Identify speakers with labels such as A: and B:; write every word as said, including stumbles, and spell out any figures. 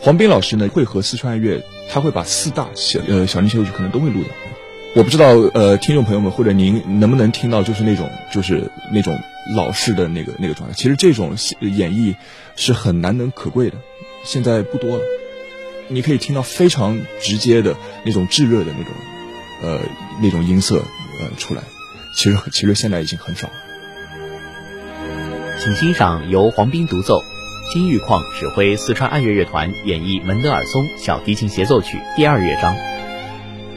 A: 黄斌老师呢会和四川爱乐，他会把四大小呃小提协奏曲可能都会录的。我不知道呃听众朋友们或者您能不能听到，就是那种就是那种老式的那个那个状态。其实这种演绎是很难能可贵的，现在不多了。你可以听到非常直接的那种炙热的那种呃那种音色呃出来，其实其实现在已经很少了。
B: 请欣赏由黄斌独奏，金玉矿指挥四川爱乐乐团演绎门德尔松小提琴协奏曲第二乐章。